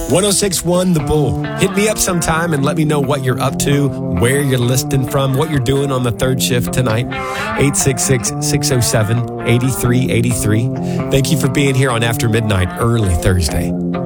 1061 The Bull. Hit me up sometime and let me know what you're up to, where you're listening from, what you're doing on the third shift tonight. 866-607-8383. Thank you for being here on After Midnight, early Thursday.